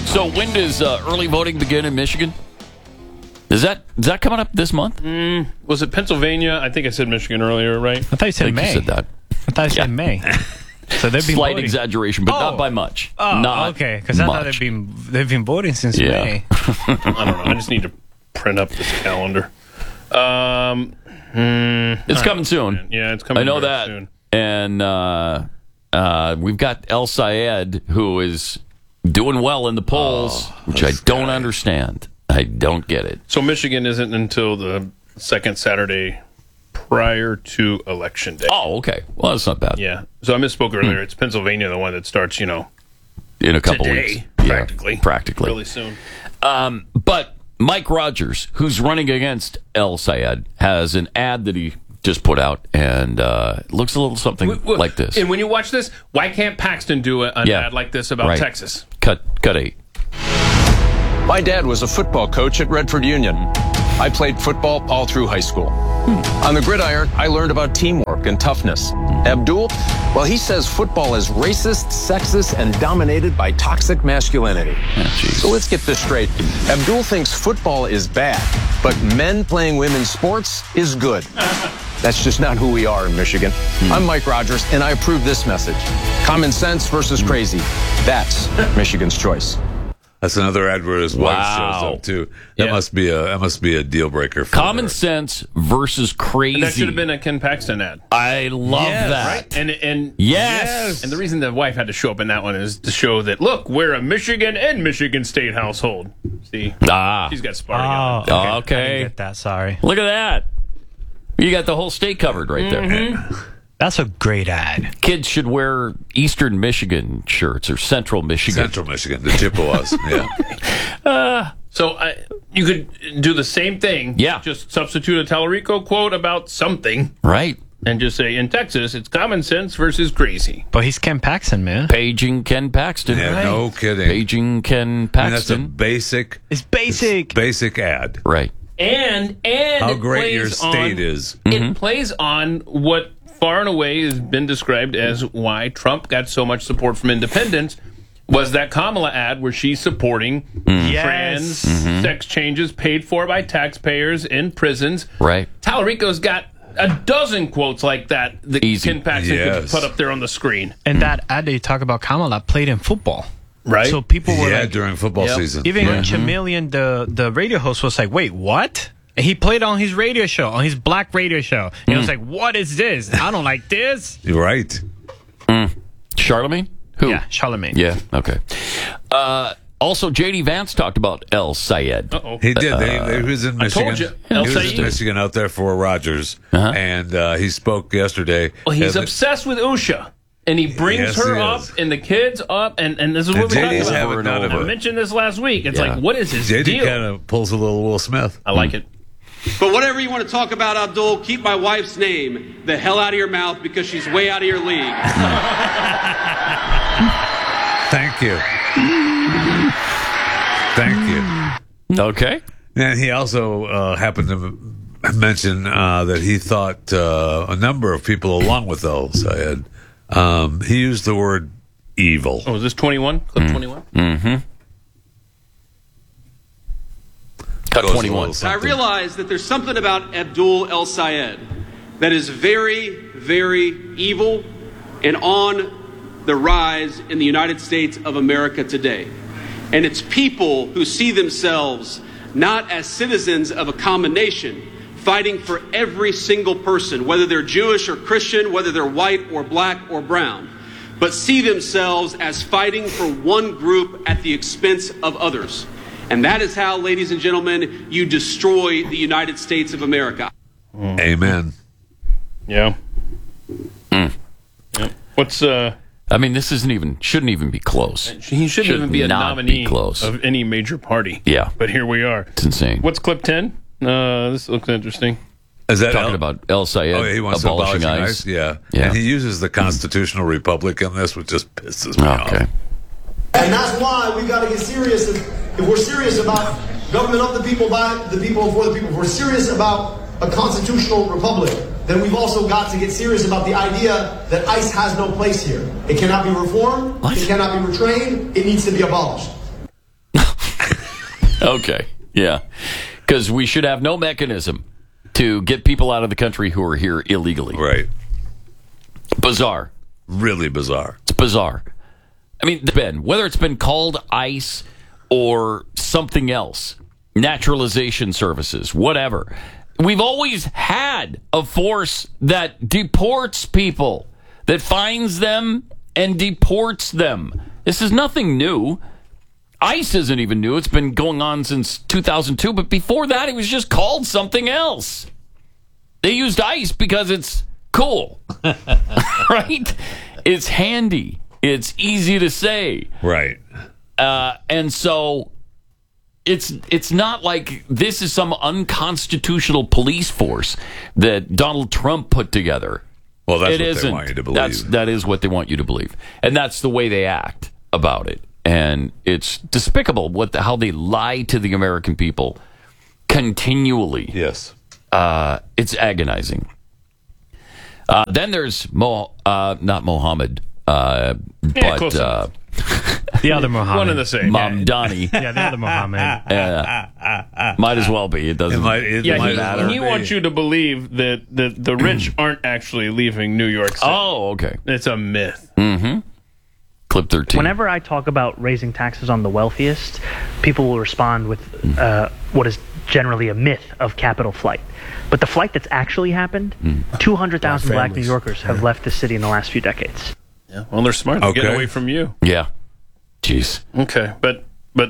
So when does early voting begin in Michigan? Is that coming up this month? Was it Pennsylvania? I think I said Michigan earlier, right? I thought you said May. You said that. I thought you said May. So they've been Slight voting. exaggeration, but not by much. Oh, not okay. Because I thought much. they've been voting since May. I don't know. I just need to print up this calendar. It's coming soon. Yeah, it's coming. I know very that. soon. And we've got El Sayed, who is doing well in the polls, which I don't understand. I don't get it. So Michigan isn't until the second Saturday prior to Election Day. Oh, okay. Well, that's not bad. Yeah. So I misspoke earlier. It's Pennsylvania, the one that starts, In a couple today, weeks. practically. Yeah, practically. Really soon. But Mike Rogers, who's running against El Sayed, has an ad that he just put out, and it looks a little something like this. And when you watch this, why can't Paxton do an ad like this about Texas? Cut 8. My dad was a football coach at Redford Union. I played football all through high school. On the gridiron, I learned about teamwork and toughness. Abdul, well, he says football is racist, sexist, and dominated by toxic masculinity. So let's get this straight. Abdul thinks football is bad, but men playing women's sports is good. That's just not who we are in Michigan. I'm Mike Rogers, and I approve this message. Common sense versus crazy. That's Michigan's choice. That's another ad where his wife shows up too. That must be a deal breaker. For Common her. sense versus crazy. And that should have been a Ken Paxton ad. I love that. Right? And yes. And the reason the wife had to show up in that one is to show that, look, we're a Michigan and Michigan State household. See? She's got Sparty on. Okay. I didn't get that. Sorry. Look at that. You got the whole state covered right there. That's a great ad. Kids should wear Eastern Michigan shirts or Central Michigan. Central Michigan, the Chippewas. Yeah. So you could do the same thing. Yeah. Just substitute a Tallarico quote about something. Right. And just say, in Texas, it's common sense versus crazy. But he's Ken Paxton, man. Paging Ken Paxton. Yeah, Right. no kidding. Paging Ken Paxton. I mean, that's a basic ad. Right. And how it great plays your state on, is. It plays on what far and away has been described as why Trump got so much support from independents was that Kamala ad where she's supporting trans sex changes paid for by taxpayers in prisons. Right. Tallarico's got a dozen quotes like that Ken Paxton could put up there on the screen. And that ad that you talk about Kamala played in football. Right. So people were like, during football season. Even Chameleon, the radio host, was like, wait, what? And he played on his radio show, on his black radio show. And he was like, what is this? I don't like this. You're right. Charlemagne? Who? Yeah, Charlemagne. Yeah, okay. Also, J.D. Vance talked about El Sayed. He did. He was in Michigan. I told you. He El was Sayed. in Michigan out there for Rogers. And he spoke yesterday. Well, he's obsessed with Usha. And he brings her up and the kids up. And this is what we're talking JD's about. having none of I it. mentioned this last week. It's like, what is his JD deal? kind of pulls a little Will Smith. I like it. But whatever you want to talk about, Abdul, keep my wife's name the hell out of your mouth because she's way out of your league. Thank you. Thank you. Okay. And he also happened to mention that he thought a number of people along with El Sayed, he used the word evil. Oh, is this 21? Clip 21? Mm-hmm. Cut 21. I realize that there's something about Abdul El Sayed that is very, very evil and on the rise in the United States of America today. And it's people who see themselves not as citizens of a common nation, fighting for every single person, whether they're Jewish or Christian, whether they're white or black or brown, but see themselves as fighting for one group at the expense of others. And that is how, ladies and gentlemen, you destroy the United States of America. Amen. Yeah. Yep. What's I mean, this shouldn't even be close. He shouldn't even be a not nominee be close. of any major party. Yeah. But here we are. It's insane. What's clip 10? This looks interesting. Is that Talking about El Sayed he wants abolishing abolishing ICE. Yeah. Yeah. And he uses the constitutional republic in this, which just pisses me off. Okay. And that's why we got to get serious. If we're serious about government of the people, by the people, and for the people, if we're serious about a constitutional republic, then we've also got to get serious about the idea that ICE has no place here. It cannot be reformed. It cannot be retrained. It needs to be abolished. Okay, yeah. Because we should have no mechanism to get people out of the country who are here illegally. Right. Bizarre. Really bizarre. It's bizarre. I mean, whether it's been called ICE or something else, naturalization services, whatever, we've always had a force that deports people, that finds them and deports them. This is nothing new. ICE isn't even new. It's been going on since 2002, but before that, it was just called something else. They used ICE because it's cool, right? It's handy. It's easy to say. Right. And so it's not like this is some unconstitutional police force that Donald Trump put together. Well, that's what they want you to believe. That is what they want you to believe. And that's the way they act about it. And it's despicable how they lie to the American people continually. Yes. It's agonizing. Then there's not Mohammed, but the other Mohammed. One and the same. Mamdani. Yeah, the other Mohammed. Might as well be. It doesn't matter. He wants you to believe that the rich aren't actually leaving New York City. Oh, okay. It's a myth. Mm-hmm. Clip 13. Whenever I talk about raising taxes on the wealthiest, people will respond with what is generally a myth of capital flight. But the flight that's actually happened, 200,000 black New Yorkers have left the city in the last few decades. Yeah, well, they're smart. They're getting away from you. Yeah. Jeez. Okay, but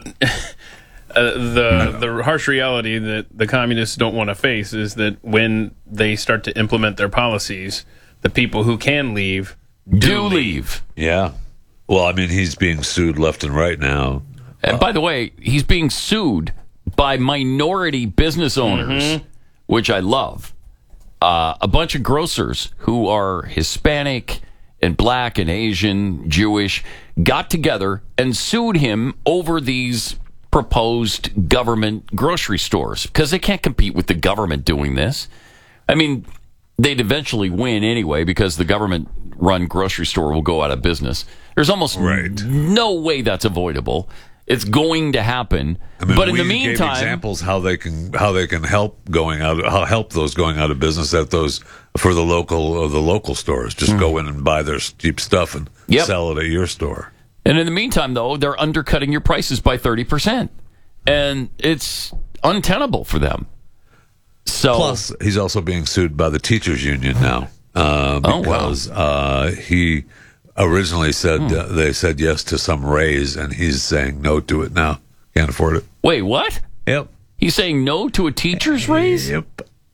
the harsh reality that the communists don't want to face is that when they start to implement their policies, the people who can leave do leave. Yeah. Well, I mean, he's being sued left and right now. And by the way, he's being sued by minority business owners, which I love. A bunch of grocers who are Hispanic and black and Asian, Jewish, got together and sued him over these proposed government grocery stores because they can't compete with the government doing this. I mean, they'd eventually win anyway because the government-run grocery store will go out of business. There's almost no way that's avoidable. It's going to happen. I mean, but in the meantime, gave examples how they can help those going out of business at those for the local stores. Just go in and buy their cheap stuff and sell it at your store. And in the meantime, though, they're undercutting your prices by 30%, and it's untenable for them. So, plus, he's also being sued by the teachers' union now because he originally said they said yes to some raise, and he's saying no to it now. Can't afford it. Wait, what? Yep. He's saying no to a teacher's raise? Yep.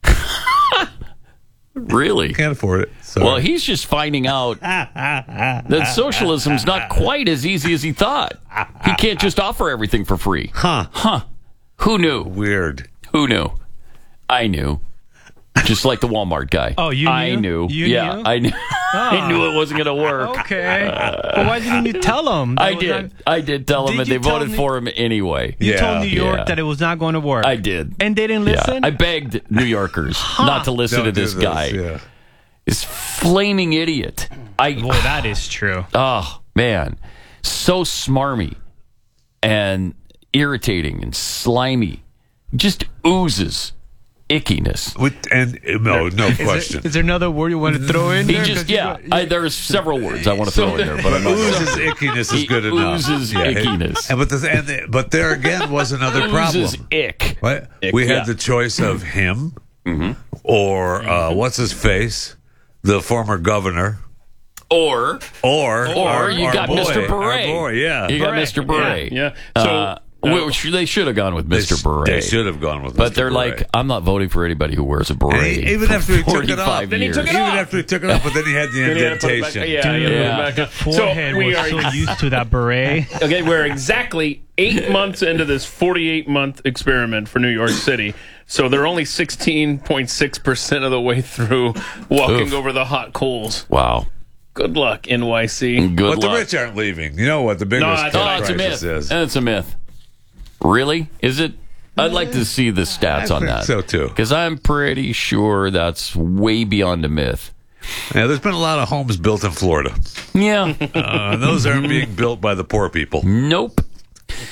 Really? Can't afford it. Sorry. Well, he's just finding out that socialism's not quite as easy as he thought. He can't just offer everything for free. Huh. Who knew? Weird. Who knew? I knew. Just like the Walmart guy. Oh, you knew? I knew. You knew? I knew. Oh. I knew it wasn't going to work. Okay. Well, why didn't you tell him? I did tell them, and they voted for him anyway. You told New York that it was not going to work. I did. And they didn't listen? I begged New Yorkers not to listen to this guy. Yeah. This flaming idiot. Boy, that is true. Oh, man. So smarmy and irritating and slimy. Just oozes ickiness. No question. Is there another word you want to throw in there? There's several words I want to throw in there, but I'm not oozes ickiness is good enough. Oozes ickiness. But there again was another problem. Oozes ick. Right? We had the choice of him or what's his face, the former governor. Or you got boy, Mr. Beret. Boy, yeah. You got Mr. Beret. Yeah. So they should have gone with Mr. Beret. They should have gone with Mr. But they're Beret. like, I'm not voting for anybody who wears a beret. Even after he took it off. Then he took it Even off. after he took it off, but then he had the indentation. The forehead was so used to that beret. Okay, we're exactly 8 months into this 48-month experiment for New York City. So they're only 16.6% of the way through walking over the hot coals. Wow. Good luck, NYC. Good luck. The rich aren't leaving. You know what the biggest crisis is? And it's a myth. Really? Is it? I'd like to see the stats on that. So too. Because I'm pretty sure that's way beyond a myth. Yeah, there's been a lot of homes built in Florida. Yeah. Those aren't being built by the poor people. Nope.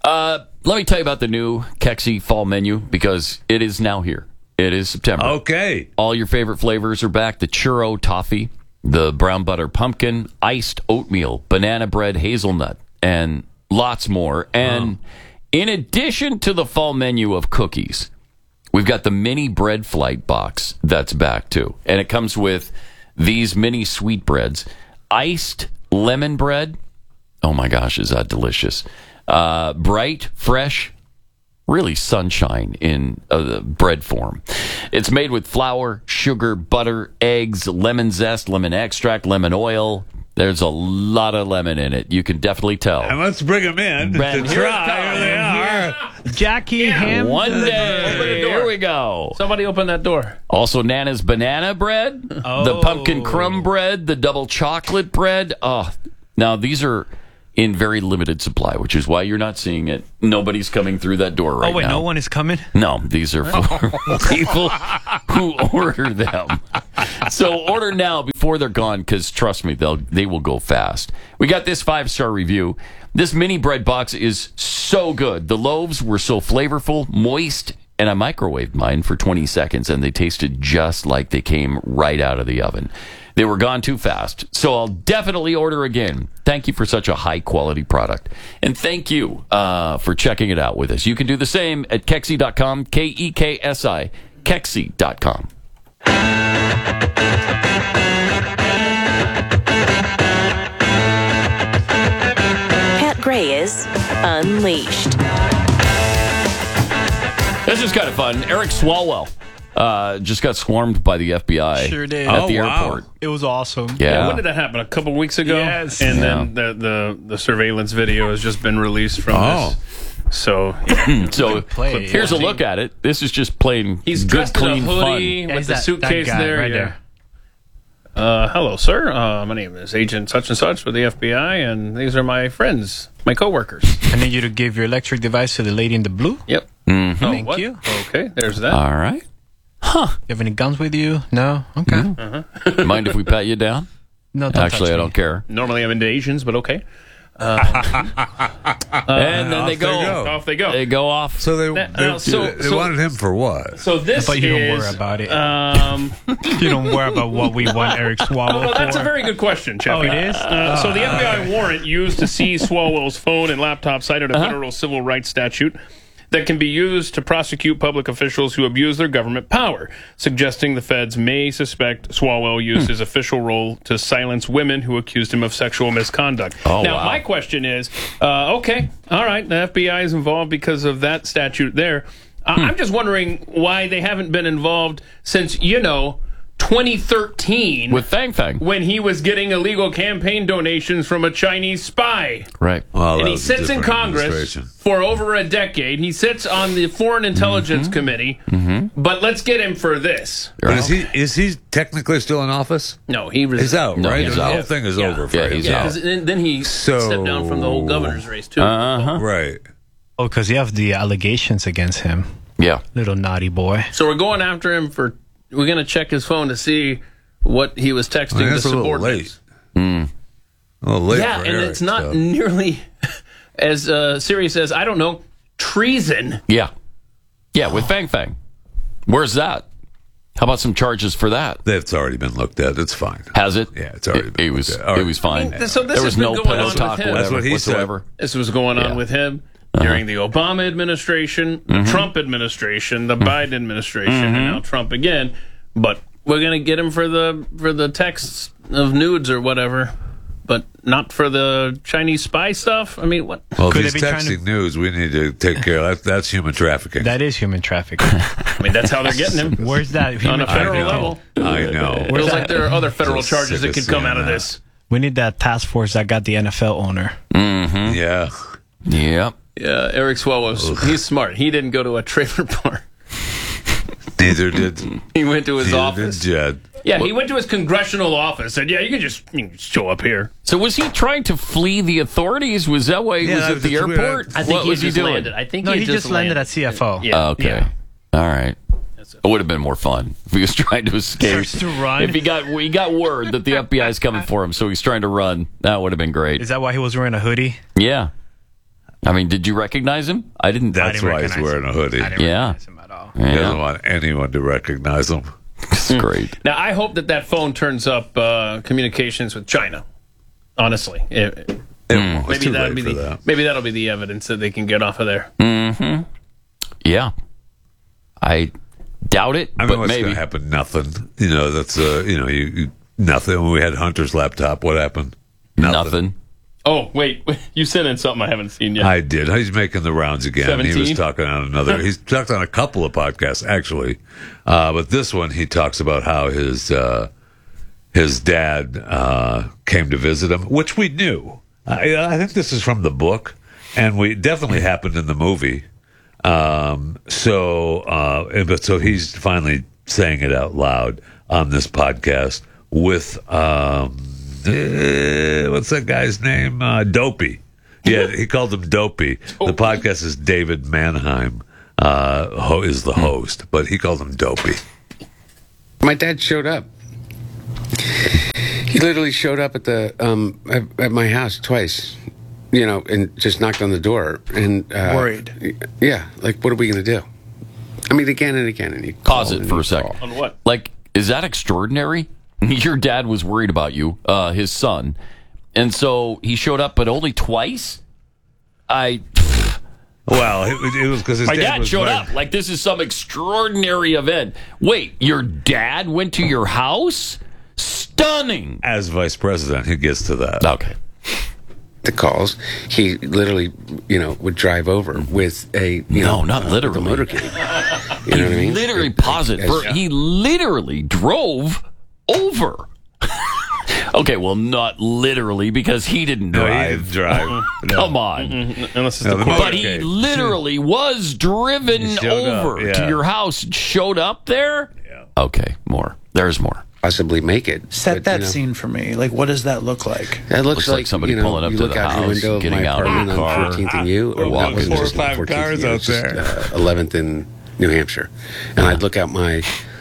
Let me tell you about the new Kexi fall menu because it is now here. It is September. Okay. All your favorite flavors are back. The churro toffee, the brown butter pumpkin, iced oatmeal, banana bread, hazelnut, and lots more. And in addition to the fall menu of cookies, we've got the mini bread flight box that's back too. And it comes with these mini sweetbreads, iced lemon bread. Oh my gosh, is that delicious. Bright, fresh, really sunshine in bread form. It's made with flour, sugar, butter, eggs, lemon zest, lemon extract, lemon oil. There's a lot of lemon in it. You can definitely tell. And let's bring them in to Here try. Here they are. Jackie Ham. One Open the day. door. Here we go. Somebody open that door. Also, Nana's banana bread, the pumpkin crumb bread, the double chocolate bread. Oh, now these are in very limited supply, which is why you're not seeing it. Nobody's coming through that door right now. Oh, wait, no one is coming? No, these are for people who order them. So order now before they're gone, because trust me, they will go fast. We got this 5-star review. This mini bread box is so good. The loaves were so flavorful, moist, and I microwaved mine for 20 seconds, and they tasted just like they came right out of the oven. They were gone too fast, so I'll definitely order again. Thank you for such a high-quality product. And thank you for checking it out with us. You can do the same at Kexi.com, Kexi, Kexi.com. Pat Gray is Unleashed. This is kind of fun. Eric Swalwell just got swarmed by the FBI Sure did. at the airport. It was awesome. Yeah. When did that happen? A couple weeks ago? Yes. And then the surveillance video has just been released from this. So, So play, here's a yeah. look at it. This is just plain he's good, dressed in a clean hoodie fun. Yeah, with he's the that suitcase guy there. right Yeah. Hello, sir. My name is Agent such and such with the FBI, and these are my friends, my coworkers. I need you to give your electric device to the lady in the blue. Yep. Mm-hmm. Oh, Thank what? you. Okay, there's that. All right. You have any guns with you? No? Okay. Mind if we pat you down? No, don't Actually, touch I me. don't care. Normally I'm into Asians, but okay. And then they go. Off they go. They go off. So they so- wanted him for what? So this But you is... don't worry about it. Um, You don't worry about what we want Eric Swalwell well, that's for. a very good question, Chappie. Oh, it is? So the FBI warrant used to seize Swalwell's phone and laptop cited a federal civil rights statute that can be used to prosecute public officials who abuse their government power, suggesting the feds may suspect Swalwell used his official role to silence women who accused him of sexual misconduct. Oh, now, wow. my question is, okay, all right, the FBI is involved because of that statute there. I'm just wondering why they haven't been involved since, 2013 With Fang Fang. when he was getting illegal campaign donations from a Chinese spy. Right. Well, And that he was a sits in different Congress administration. for over a decade. He sits on the Foreign Intelligence Committee. But let's get him for this. But is he technically still in office? No, he was He's out, No, right? he's the out. whole thing is Yeah. over for Yeah, him. he's Yeah, out. 'cause then he So- stepped down from the whole governor's race, too. Right. Oh, because you have the allegations against him. Yeah. Little naughty boy. So we're going after him for... We're going to check his phone to see what he was texting to That's a little subordinates. late. A little late Yeah, for and Eric, it's not so. nearly as serious as, I don't know, treason. Yeah. Yeah, with Fang Fang. Where's that? How about some charges for that? That's already been looked at. It's fine. Has it? Yeah, it's already been It was. looked at. All right. It was fine. So this there has was been no going on pillow with talk, him. whatever, That's what he said. whatsoever. This was going on Yeah. with him during the Obama administration, the Trump administration, the Biden administration, and now Trump again. But we're going to get him for the texts of nudes or whatever, but not for the Chinese spy stuff. I mean, what? Well, if Could he's they be trying texting to- news, we need to take care of that. That's human trafficking. That is human trafficking. I mean, that's how they're getting him Where's that on human a federal trafficking? level. I know. Feels like there are other federal So charges sick that of could come seeing out of that. this. We need that task force that got the NFL owner. Yeah. Yep. Yeah, Eric Swalwell, he's smart. He didn't go to a trailer park. Neither did He went to his office. Jed. Yeah, he went to his congressional office. Said, "Yeah, you can just show up here." So was he trying to flee the authorities? Was that why he was at the that's weird. airport? I think what he was he just doing? landed. I think No, he just landed at CFO. Yeah. Okay. Yeah. All right. It would have been more fun if he was trying to escape. Starts to run. If he got word that the FBI is coming for him, so he's trying to run. That would have been great. Is that why he was wearing a hoodie? Yeah. I mean, did you recognize him? I didn't. That's why he's wearing a hoodie. I didn't recognize him at all. He doesn't want anyone to recognize him. It's great. Now, I hope that phone turns up communications with China. Honestly, maybe that'll be the evidence that they can get off of there. Mm-hmm. Yeah, I doubt it. I mean, but what's maybe going to happen? Nothing. That's you nothing. When we had Hunter's laptop, what happened? Nothing. Oh, wait. You sent in something I haven't seen yet. I did. He's making the rounds again. 17? He was talking on he's talked on a couple of podcasts, actually. But this one, he talks about how his dad came to visit him, which we knew. I think this is from the book, and we definitely happened in the movie. So he's finally saying it out loud on this podcast with what's that guy's name? Dopey. Yeah, he called him Dopey. The podcast is David Mannheim is the host, but he called him Dopey. My dad showed up. He literally showed up at at my house twice, and just knocked on the door and worried. Yeah, like what are we going to do? I mean, again and again, and he pause it for a second. On what? Like, is that extraordinary? Your dad was worried about you, his son, and so he showed up, but only twice. Well, it was because his my dad was showed up. Like this is some extraordinary event. Wait, your dad went to your house? Stunning. As vice president, he gets to that. Okay. The calls, he literally, would drive over with not literally, with a motorcade. You know what I mean? Literally, he literally drove over. Okay, well, not literally because he didn't drive. No, he didn't drive. Come on. But he literally was driven over to your house. Showed up there? Yeah. Okay, more. There's more. Possibly make it. Set that scene for me. Like, what does that look like? That looks like somebody pulling up to the house, getting out of the car, 14th and U, or walking 4 or 5 cars out there. 11th in New Hampshire, and I'd look out my,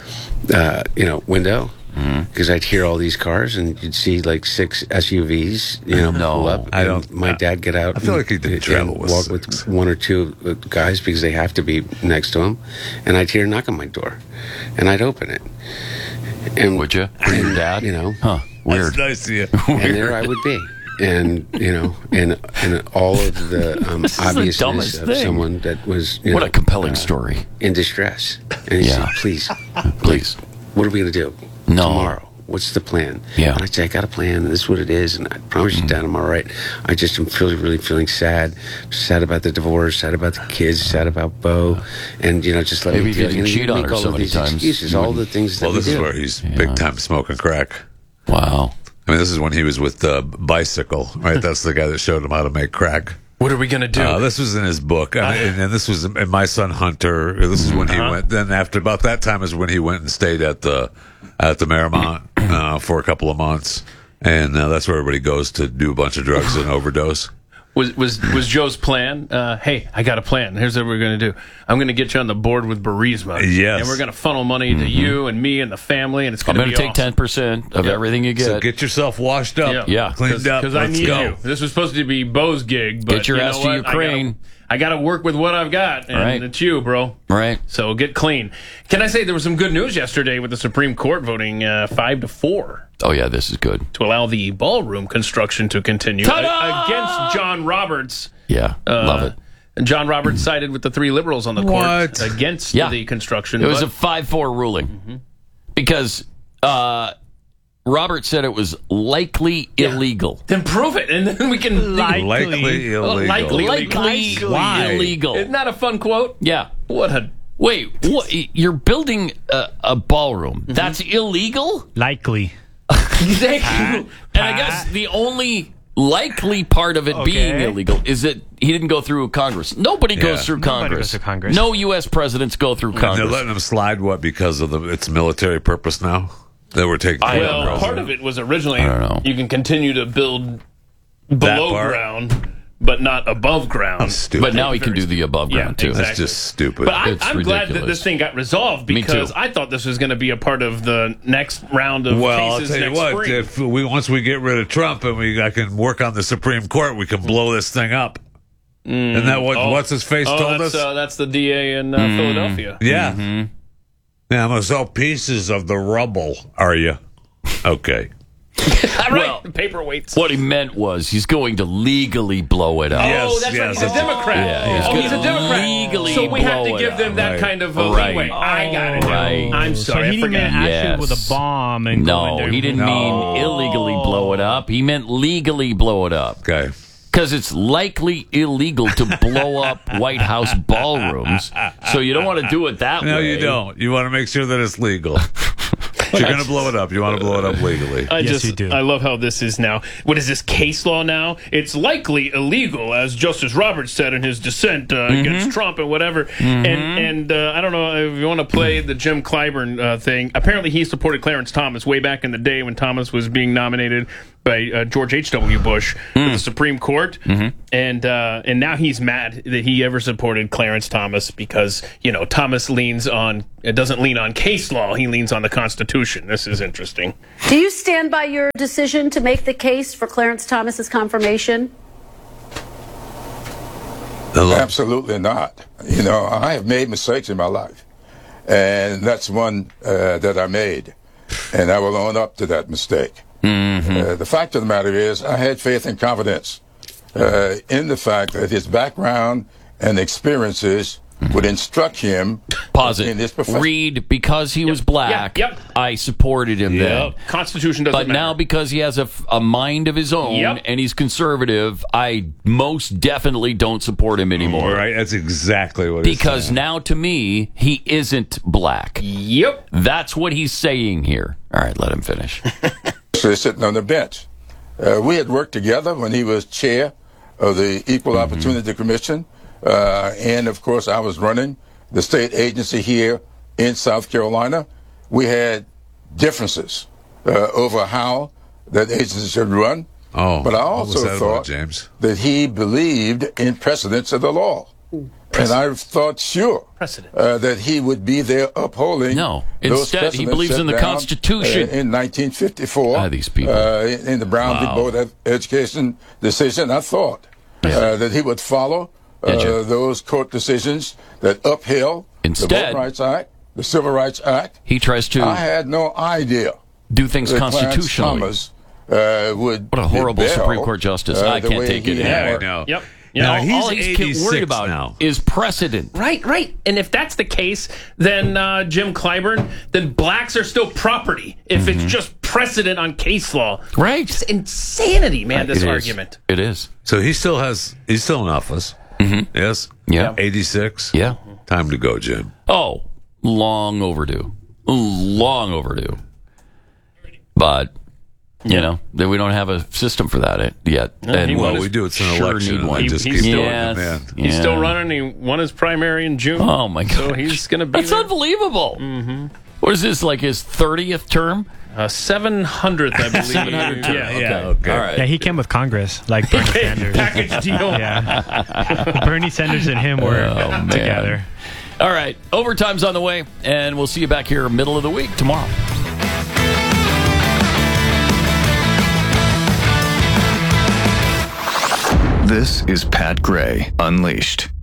window. Because I'd hear all these cars, and you'd see like 6 SUVs, pull up. My dad get out. I feel like he didn't travel with walk with 1 or 2 guys because they have to be next to him, and I'd hear a knock on my door, and I'd open it. And would you? Your dad? Huh? Weird. That's nice of you. And there I would be. And and all of the obviousness of someone that was what a compelling story in distress. And he said, please, what are we going to do tomorrow? What's the plan? Yeah. And I'd say, I got a plan, and this is what it is, and I promise you, Dad, I'm all right. I just am really feeling sad. Sad about the divorce, sad about the kids, sad about Bo, and, just let maybe me if you didn't cheat on her so many times. Excuses, all the things that this is where he's big time smoking crack. Wow. I mean, this is when he was with Bicycle, right? That's the guy that showed him how to make crack. What are we going to do? This was in his book, and this was in My Son Hunter. This is when he went. Then after about that time is when he went and stayed at the Marymount for a couple of months, and that's where everybody goes to do a bunch of drugs and overdose. Was Joe's plan? Hey, I got a plan. Here's what we're going to do. I'm going to get you on the board with Burisma. Yes. And we're going to funnel money to you and me and the family, and it's going to be take 10% of everything you get. So get yourself washed up, cleaned up. Because I need you. This was supposed to be Bo's gig, but get your ass to Ukraine. I got to work with what I've got, and it's you, bro. Right. So get clean. Can I say there was some good news yesterday with the Supreme Court voting 5-4? Oh, yeah, this is good. To allow the ballroom construction to continue against John Roberts. Yeah, love it. And John Roberts sided with the 3 liberals on the court against the construction. It was a 5-4 ruling because Robert said it was likely illegal. Then prove it, and then we can... Likely illegal. Likely Why? Illegal. Isn't that a fun quote? Yeah. Wait, what? You're building a ballroom. That's illegal? Likely. Exactly. And I guess the only likely part of it being illegal is that he didn't go through Congress. Nobody goes through Congress. No U.S. presidents go through Congress. They're letting him slide, because of its military purpose now? That we're taking. Well, part of it was originally you can continue to build below ground, but not above ground. But now he can do the above ground too. Exactly. That's just stupid. But I'm glad that this thing got resolved because I thought this was going to be a part of the next round of cases I'll tell you what. spring. Once we get rid of Trump and I can work on the Supreme Court, we can blow this thing up. Isn't that what what's his face told us? That's the DA in Philadelphia. Yeah. Yeah, I'm gonna sell pieces of the rubble. Are you? Okay. Right. Well, paperweights. What he meant was he's going to legally blow it up. That's right. He's a Democrat. Yeah, he's a Democrat. Legally so we have to blow it give them up. that kind of leeway. I got it. Right. I'm sorry. So he didn't mean actually Yes. with a bomb and go in No, there. he didn't mean illegally blow it up. He meant legally blow it up. Okay. Because it's likely illegal to blow up White House ballrooms. So you don't want to do it that way. No, you don't. You want to make sure that it's legal. If you're going to blow it up, you want to blow it up legally. Yes, you do. I love how this is now. What is this case law now? It's likely illegal, as Justice Roberts said in his dissent against Trump and whatever. And I don't know if you want to play the Jim Clyburn thing. Apparently, he supported Clarence Thomas way back in the day when Thomas was being nominated by George H.W. Bush for the Supreme Court. And now he's mad that he ever supported Clarence Thomas because, Thomas doesn't lean on case law. He leans on the Constitution. This is interesting. Do you stand by your decision to make the case for Clarence Thomas's confirmation? Absolutely not. I have made mistakes in my life, and that's one that I made, and I will own up to that mistake. The fact of the matter is, I had faith and confidence in the fact that his background and experiences would instruct him in his profession. Read, because he was black, I supported him then. Constitution doesn't But matter. now because he has a mind of his own and he's conservative, I most definitely don't support him anymore. Right, that's exactly what he's Because saying. now to me, he isn't black. Yep. That's what he's saying here. All right, let him finish. Sitting on the bench. We had worked together when he was chair of the Equal Opportunity Commission. And, of course, I was running the state agency here in South Carolina. We had differences over how that agency should run. But I also thought that he believed in precedents of the law. And I thought, that he would be there upholding. No, those instead he precedents believes set in the down, Constitution. In 1954, these people. In the Brown v. Board of Education decision, I thought that he would follow those court decisions that upheld the Instead, Voting Rights Act, the Civil Rights Act. He tries to I had no idea do things that constitutionally. Clarence Thomas would What a horrible rebel, Supreme Court justice. I the can't way take it he anymore. had. know. Yep. Now, he's all he's 86 worried about now. is precedent. Right. And if that's the case, then Jim Clyburn, then blacks are still property if it's just precedent on case law. Right. It's insanity, man, this It is. argument. It is. So he's still in office. Yes? Yeah. 86? Yeah. Time to go, Jim. Oh, long overdue. Long overdue. But, we don't have a system for that yet. And Well, we do. It's an election. need and one. they just He's keep still- doing it, man. He's still running. He won his primary in June. Oh, my God. So he's going to be That's there. unbelievable. What is this, like his 30th term? 700th, I believe. 700th term. Yeah. Okay. All right. Yeah, he came with Congress, like Bernie Sanders. Package deal. Yeah. Bernie Sanders and him were man. together. All right. Overtime's on the way, and we'll see you back here middle of the week tomorrow. This is Pat Gray Unleashed.